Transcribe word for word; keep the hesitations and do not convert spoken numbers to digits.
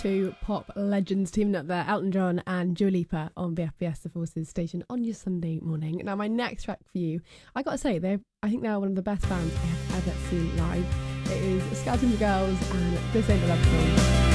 Two pop legends teaming up there, Elton John and Dua Lipa on B F B S The Forces station on your Sunday morning. Now, my next track for you, I gotta say, they're I think they're one of the best bands I have ever seen live. It is Skeleton Girls and This Ain't a Love Song.